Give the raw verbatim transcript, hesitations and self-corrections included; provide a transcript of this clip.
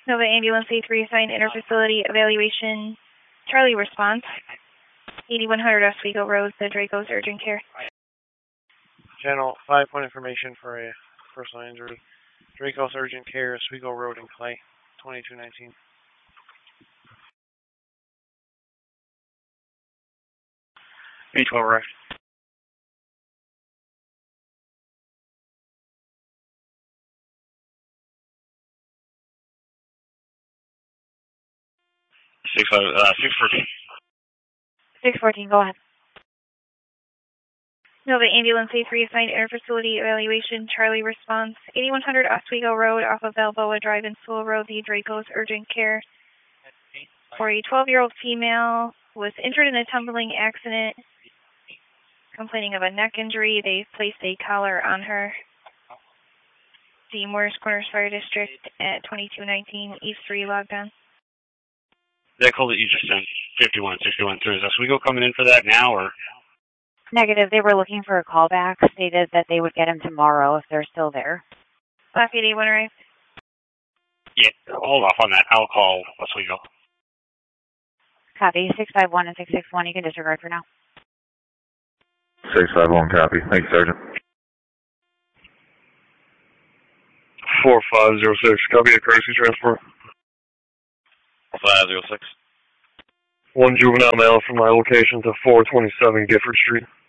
Nova Ambulance A three assigned interfacility evaluation. Charlie response. eighty-one hundred Oswego Road, the Draco's urgent care. Channel five point information for a personal injury. Draco's urgent care, Oswego Road in Clay, twenty-two nineteen. A twelve right. Six uh six fourteen. Six fourteen, go ahead. Nova Ambulance A three assigned interfacility evaluation. Charlie response. eighty-one hundred Oswego Road off of Balboa Drive in Sewell Road, the Draco's urgent care. For a twelve-year-old female was injured in a tumbling accident, complaining of a neck injury. They placed a collar on her. The Morris Corners Fire District at twenty-two nineteen East three logged on. That call that you just sent, fifty-one sixty-one through, is Oswego coming in for that now, or? Negative. They were looking for a callback. Stated that they would get him tomorrow if they're still there. Lafayette eighty-one arrived. Yeah, hold off on that. I'll call Oswego. Copy. six five one and six six one. You can disregard for now. six five one, copy. Thank you, Sergeant. four five zero six, copy a courtesy transport. five zero six. One juvenile male from my location to four twenty-seven Gifford Street.